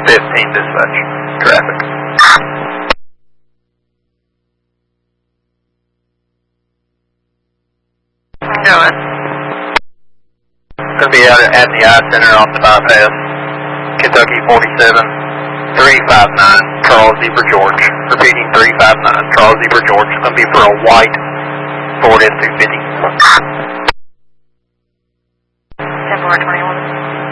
15 dispatch. Traffic. Going. Gonna be out at the I-Center off the bypass. Kentucky 47, 359, Charles Zebra George. Repeating 359, Charles Zebra George. Gonna be for a white Ford F-250. 10-4-21.